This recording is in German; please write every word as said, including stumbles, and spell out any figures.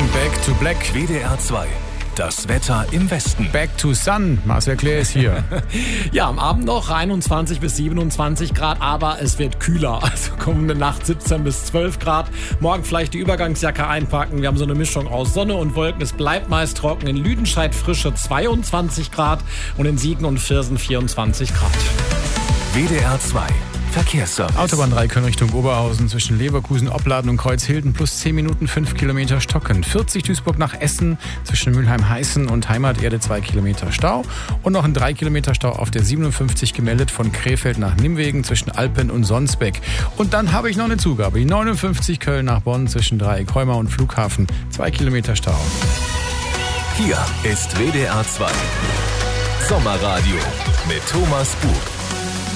Back to Black. W D R zwei. Das Wetter im Westen. Back to Sun. Marcel Clay ist hier. Ja, am Abend noch einundzwanzig bis siebenundzwanzig Grad, aber es wird kühler. Also kommende Nacht siebzehn bis zwölf Grad. Morgen vielleicht die Übergangsjacke einpacken. Wir haben so eine Mischung aus Sonne und Wolken. Es bleibt meist trocken. In Lüdenscheid frische zweiundzwanzig Grad und in Siegen und Viersen vierundzwanzig Grad. W D R zwei. Verkehrsservice. Autobahn drei Köln Richtung Oberhausen zwischen Leverkusen, Opladen und Kreuzhilden plus zehn Minuten, fünf Kilometer Stocken. vierzig Duisburg nach Essen zwischen Mülheim-Heißen und Heimaterde zwei Kilometer Stau. Und noch ein drei Kilometer Stau auf der siebenundfünfzig gemeldet von Krefeld nach Nimwegen zwischen Alpen und Sonsbeck. Und dann habe ich noch eine Zugabe. Die neunundfünfzig Köln nach Bonn zwischen Dreieck-Heumar und Flughafen. zwei Kilometer Stau. Hier ist W D R zwei. Sommerradio mit Thomas Buch.